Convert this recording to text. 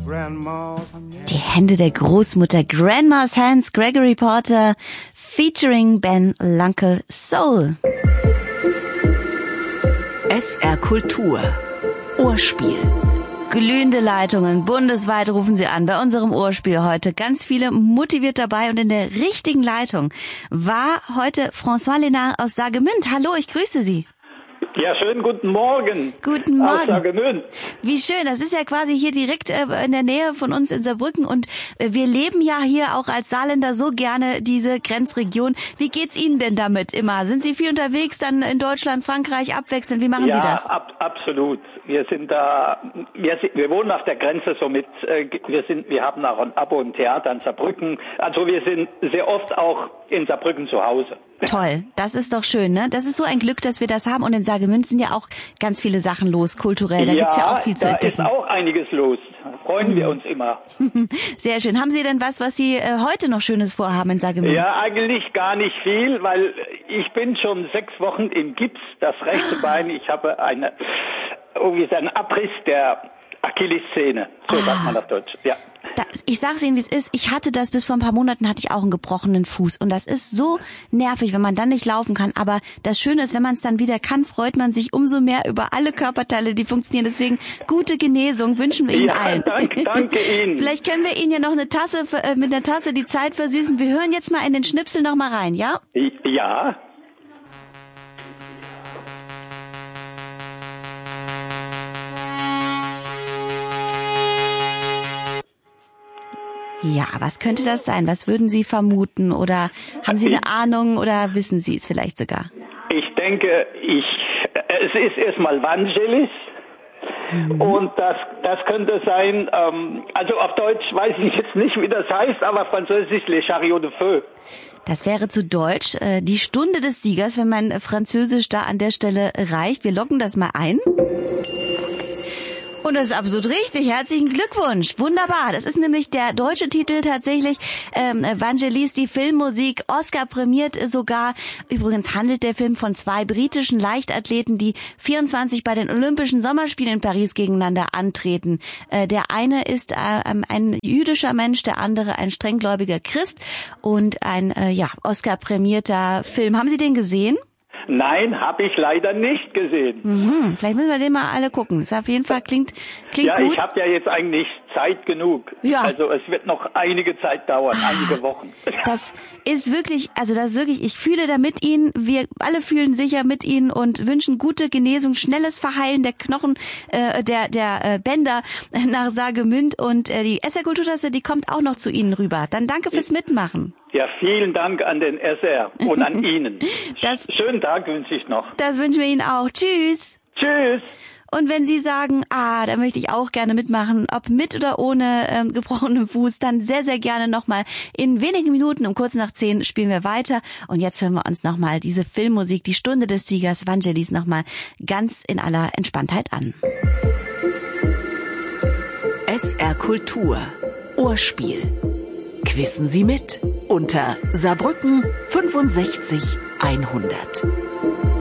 Die Hände der Großmutter, Grandma's Hands, Gregory Porter, featuring Ben Lunkel Soul. SR Kultur. Ohrspiel. Glühende Leitungen, bundesweit rufen Sie an bei unserem Ohrspiel heute. Ganz viele motiviert dabei und in der richtigen Leitung war heute François Lénard aus Saargemünd. Hallo, ich grüße Sie. Ja, schönen guten Morgen. Guten Morgen. Aus Saargemünd. Wie schön, das ist ja quasi hier direkt in der Nähe von uns in Saarbrücken und wir leben ja hier auch als Saarländer so gerne diese Grenzregion. Wie geht's Ihnen denn damit immer? Sind Sie viel unterwegs dann in Deutschland, Frankreich abwechselnd? Wie machen Sie das? Ja, absolut. Wir sind da, wir wohnen auf der Grenze, somit wir haben auch ein Abo im Theater in Saarbrücken. Also wir sind sehr oft auch in Saarbrücken zu Hause. Toll, das ist doch schön, ne? Das ist so ein Glück, dass wir das haben. Und in Saargemünd sind ja auch ganz viele Sachen los, kulturell. Da gibt's ja auch viel zu entdecken. Da ist auch einiges los. Freuen wir uns immer. Sehr schön. Haben Sie denn was Sie heute noch Schönes vorhaben in Saargemünd? Ja, eigentlich gar nicht viel, weil ich bin schon 6 Wochen im Gips, das rechte Bein. Ich habe einen Abriss der Achillessehne, so sagt man auf Deutsch, ja. Ich sag's Ihnen, wie es ist. Ich hatte das bis vor ein paar Monaten, hatte ich auch einen gebrochenen Fuß. Und das ist so nervig, wenn man dann nicht laufen kann. Aber das Schöne ist, wenn man es dann wieder kann, freut man sich umso mehr über alle Körperteile, die funktionieren. Deswegen gute Genesung wünschen wir Ihnen allen. Danke Ihnen. Vielleicht können wir Ihnen ja noch eine Tasse mit einer Tasse die Zeit versüßen. Wir hören jetzt mal in den Schnipsel noch mal rein, ja? Ja. Ja, was könnte das sein? Was würden Sie vermuten? Oder haben Sie eine Ahnung oder wissen Sie es vielleicht sogar? Ich denke, es ist erstmal Vangelis. Und das könnte sein, also auf Deutsch weiß ich jetzt nicht, wie das heißt, aber französisch Les Chariots de Feu. Das wäre zu Deutsch die Stunde des Siegers, wenn mein Französisch da an der Stelle reicht. Wir loggen das mal ein. Und das ist absolut richtig. Herzlichen Glückwunsch. Wunderbar. Das ist nämlich der deutsche Titel tatsächlich. Vangelis, die Filmmusik, Oscar prämiert sogar. Übrigens handelt der Film von 2 britischen Leichtathleten, die 24 bei den Olympischen Sommerspielen in Paris gegeneinander antreten. Der eine ist ein jüdischer Mensch, der andere ein strenggläubiger Christ und ein Oscar prämierter Film. Haben Sie den gesehen? Nein, habe ich leider nicht gesehen. Vielleicht müssen wir den mal alle gucken. Das auf jeden Fall klingt gut. Ja, ich habe ja jetzt eigentlich Zeit genug. Ja. Also es wird noch einige Zeit dauern, einige Wochen. Das ist wirklich, ich fühle da mit Ihnen, wir alle fühlen sicher mit Ihnen und wünschen gute Genesung, schnelles Verheilen der Knochen, der Bänder nach Saargemünd und die SR Kulturtasse, die kommt auch noch zu Ihnen rüber. Dann danke fürs Mitmachen. Ja, vielen Dank an den SR und an Ihnen. Schönen Tag wünsche ich noch. Das wünschen wir Ihnen auch. Tschüss. Tschüss. Und wenn Sie sagen, da möchte ich auch gerne mitmachen, ob mit oder ohne gebrochenen Fuß, dann sehr, sehr gerne nochmal. In wenigen Minuten um kurz nach 10 spielen wir weiter. Und jetzt hören wir uns nochmal diese Filmmusik, die Stunde des Siegers, Vangelis, nochmal ganz in aller Entspanntheit an. SR Kultur. Ohrspiel. Quissen Sie mit unter Saarbrücken 65 100.